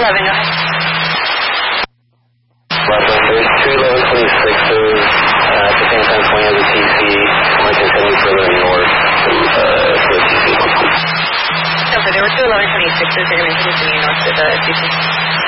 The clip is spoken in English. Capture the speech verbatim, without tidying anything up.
eleven, go ahead. eleven, there's two eleven twenty-sixes uh, at the same time pointing at the T C. I'm going to continue further north to uh, the T C. Okay, there were two eleven twenty-sixes. They're going to continue north to the T C.